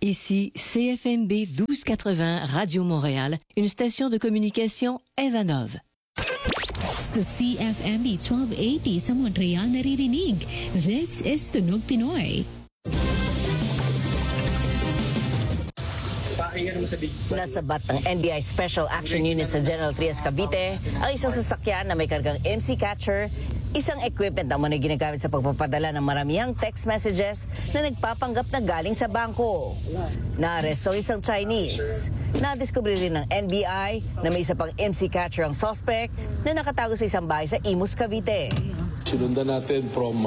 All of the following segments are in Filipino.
Ici CFMB 1280 Radio Montréal, une station de communication Evanov. Sa CFMB 1280 sa Montreal naririnig. This is Tunog Pinoy. Nasabat ng NBI Special Action Unit sa General Trias, Cavite ang isang sasakyan na may kargang MC Catcher, isang equipment na muna ginagamit sa pagpapadala ng maramihang text messages na nagpapanggap na galing sa bangko. Naaresto isang Chinese. Nadiskubre rin ng NBI na may isa pang MC Catcher ang suspect na nakatago sa isang bahay sa Imus, Cavite. Sinundan natin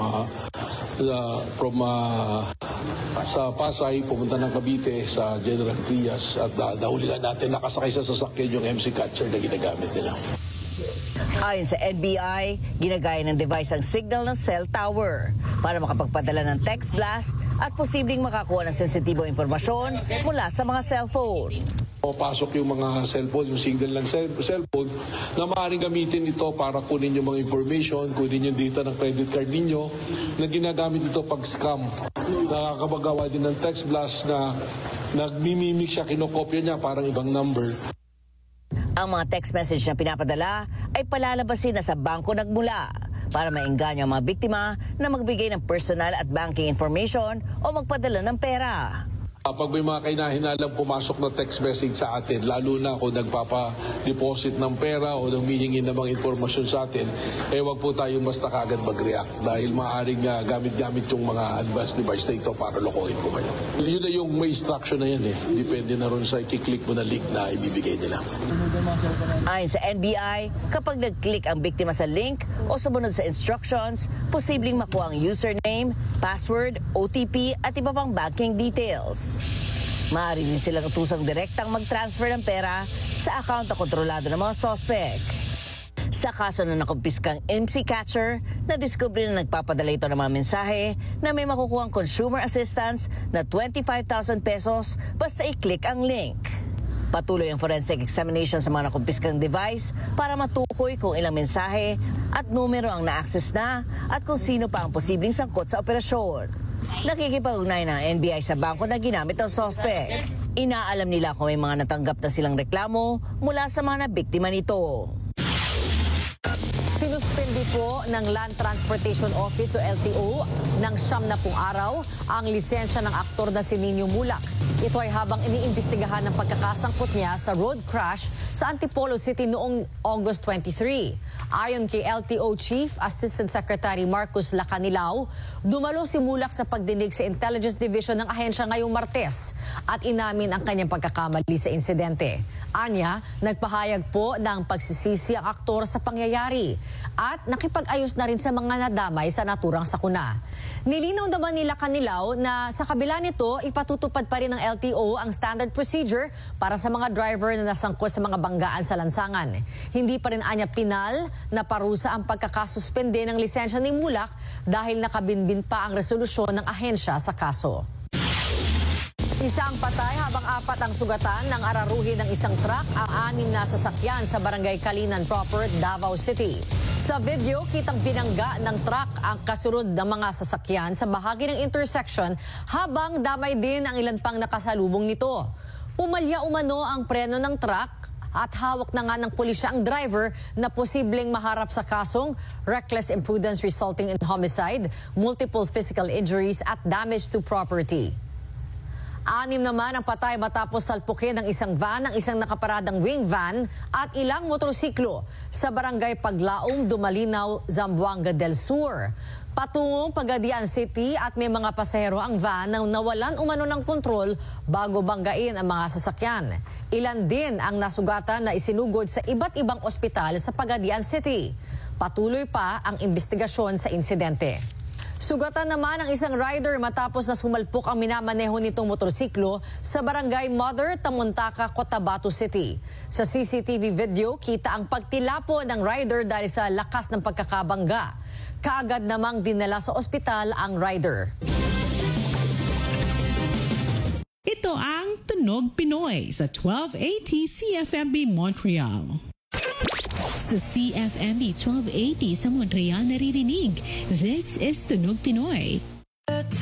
sa Pasay, pumunta ng Cavite sa General Trias at nahulihan natin nakasakay sa sasakyan yung MC Catcher na ginagamit nila. Ayon sa NBI, ginagaya ng device ang signal ng cell tower para makapagpadala ng text blast at posibleng makakuha ng sensitibong impormasyon mula sa mga cellphone. Pasok yung mga cellphone, yung signal ng cellphone na maaaring gamitin ito para kunin yung mga information, kunin yung data ng credit card ninyo na ginagamit ito pag scam. Nakakapagawa din ng text blast na nagmimimik siya, kinokopya niya parang ibang number. Ang mga text message na pinapadala ay palalabasin na sa bangko nagmula para maengganyo ang mga biktima na magbigay ng personal at banking information o magpadala ng pera. Pag may mga kahinahinalang pumasok na text message sa atin, lalo na kung nagpapa-deposit ng pera o nang hihingi ng mga informasyon sa atin, wag po tayong basta kagad mag-react dahil maaaring gamit-gamit yung mga advanced device na ito para lokohin po kayo. Yun na yung may instruction na yan Depende na ron sa i-click mo na link na ibibigay nila. Ayon sa NBI, kapag nag-click ang biktima sa link o sumunod sa instructions, posibleng makuha ang username, password, OTP at iba pang banking details. Maaari din silang utusang direktang mag-transfer ng pera sa account na kontrolado ng mga suspect. Sa kaso na nakumpiskang MC Catcher, nadiskubre na nagpapadala ito ng mga mensahe na may makukuhang consumer assistance na 25,000 pesos basta i-click ang link. Patuloy ang forensic examination sa mga nakumpiskang device para matukoy kung ilang mensahe at numero ang na-access na at kung sino pa ang posibleng sangkot sa operasyon. Nakikipag-ugnay ng NBI sa bangko na ginamit ng suspect. Inaalam nila kung may mga natanggap na silang reklamo mula sa mga nabiktima nito. Sinuspindi po ng Land Transportation Office o LTO ng 70 araw ang lisensya ng aktor na si Nino Mulak. Ito ay habang iniimbestigahan ng pagkakasangkot niya sa road crash sa Antipolo City noong August 23. Ayon kay LTO Chief Assistant Secretary Marcus Lacanilao, dumalo si Mulak sa pagdinig sa Intelligence Division ng ahensya ngayong Martes at inamin ang kanyang pagkakamali sa insidente. Anya, nagpahayag po ng pagsisisi ang aktor sa pangyayari at nakipag-ayos na rin sa mga nadamay sa naturang sakuna. Nilinaw naman ni Lacanilao na sa kabila nito, ipatutupad pa rin ng LTO ang standard procedure para sa mga driver na nasangkot sa mga banggaan sa lansangan. Hindi pa rin anya pinal na parusa ang pagkakasuspende ng lisensya ni Mulak dahil nakabinbin pa ang resolusyon ng ahensya sa kaso. Isang patay habang 4 ang sugatan ng araruhin ng isang truck ang 6 na sasakyan sa barangay Kalinan Proper, Davao City. Sa video, kitang binangga ng truck ang kasunod ng mga sasakyan sa bahagi ng intersection habang damay din ang ilan pang nakasalubong nito. Pumalya umano ang preno ng truck at hawak na nga ng pulisya ang driver na posibleng maharap sa kasong reckless imprudence resulting in homicide, multiple physical injuries at damage to property. 6 naman ang patay matapos salpukin ng isang van, ng isang nakaparadang wing van at ilang motorsiklo sa barangay Paglaong, Dumalinaw, Zamboanga del Sur. Patungong Pagadian City at may mga pasahero ang van na nawalan umano ng kontrol bago banggain ang mga sasakyan. Ilan din ang nasugatan na isinugod sa iba't ibang ospital sa Pagadian City. Patuloy pa ang investigasyon sa insidente. Sugatan naman ang isang rider matapos na sumalpok ang minamaneho nitong motorsiklo sa barangay Mother, Tamuntaka, Cotabato City. Sa CCTV video, kita ang pagtilapo ng rider dahil sa lakas ng pagkakabangga. Kaagad namang dinala sa ospital ang rider. Ito ang Tunog Pinoy sa 1280 CFMB Montreal. Sa CFMB 1280 sa Montreal naririnig. This is Tunog Pinoy.